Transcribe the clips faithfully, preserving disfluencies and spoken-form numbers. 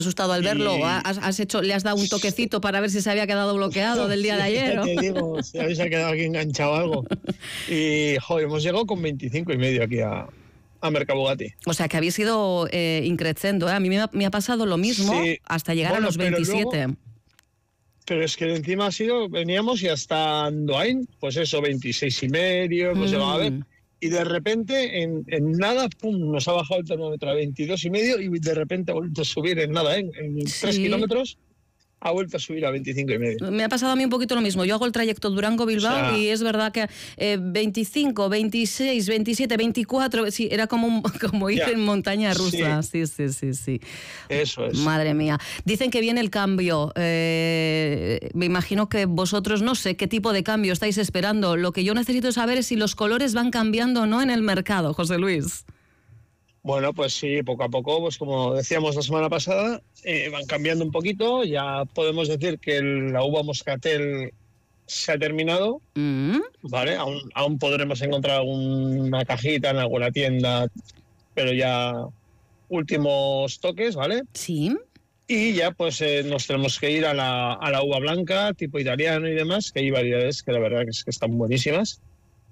asustado al verlo? Y... ¿Has, has hecho, ¿Le has dado un toquecito para ver si se había quedado bloqueado del día de ayer? ¿O? Te digo, si habéis quedado aquí enganchado algo. Y, joder, hemos llegado con veinticinco y medio aquí a, a Mercabugatti. O sea, que habéis ido eh, increciendo, ¿eh? A mí me ha, me ha pasado lo mismo Sí. hasta llegar Bueno, a los pero veintisiete. Luego, pero es que encima ha sido, veníamos y hasta Andoain, pues eso, veintiséis y medio, pues mm. a ver. Y de repente, en, en nada, pum, nos ha bajado el termómetro a veintidós y medio y de repente ha vuelto a subir en nada, ¿eh? En sí. tres kilómetros ha vuelto a subir a veinticinco y medio. Me ha pasado a mí un poquito lo mismo. Yo hago el trayecto Durango-Bilbao, o sea, y es verdad que eh, veinticinco, veintiséis, veintisiete, veinticuatro, sí, era como, un, como ir ya. en montaña rusa. Sí. sí, sí, sí, sí. Eso es. Madre mía. Dicen que viene el cambio. Eh, me imagino que vosotros, no sé qué tipo de cambio estáis esperando. Lo que yo necesito saber es si los colores van cambiando o no en el mercado, José Luis. Bueno, pues sí, poco a poco, pues como decíamos la semana pasada, eh, van cambiando un poquito. Ya podemos decir que el, la uva moscatel se ha terminado, mm. ¿vale? Aún, aún podremos encontrar alguna cajita en alguna tienda, pero ya últimos toques, ¿vale? Sí. Y ya pues eh, nos tenemos que ir a la, a la uva blanca, tipo italiano y demás, que hay variedades que la verdad que, es, que están buenísimas.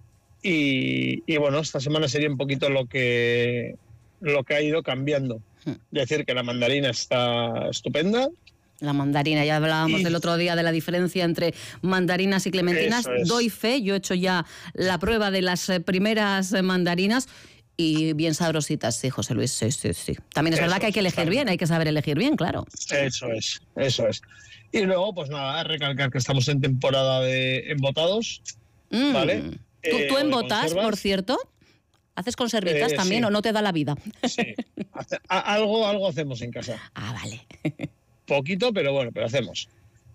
Y, y bueno, esta semana sería un poquito lo que... lo que ha ido cambiando. Es decir, que la mandarina está estupenda. La mandarina, ya hablábamos y... del otro día de la diferencia entre mandarinas y clementinas. Es. Doy fe, yo he hecho ya la prueba de las primeras mandarinas y bien sabrositas, sí, José Luis, sí, sí, sí. También es eso verdad que hay que elegir bien, hay que saber elegir bien, claro. Eso es, eso es. Y luego, pues nada, recalcar que estamos en temporada de embotados, mm. ¿vale? ¿Tú, eh, tú embotas, por cierto? ¿Haces conservitas eh, también sí. o no te da la vida? Sí, Hace, a, algo, algo hacemos en casa. Ah, vale. Poquito, pero bueno, pero hacemos.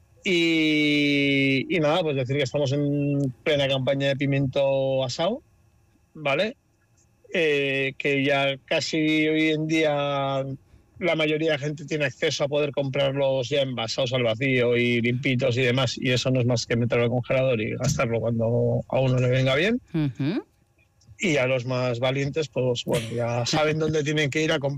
Y, y nada, pues decir que estamos en plena campaña de pimiento asado, ¿vale? Eh, que ya casi hoy en día la mayoría de gente tiene acceso a poder comprarlos ya envasados al vacío y limpitos y demás, y eso no es más que meterlo al congelador y gastarlo cuando a uno le venga bien. Uh-huh. Y a los más valientes, pues bueno, ya saben dónde tienen que ir a comprar.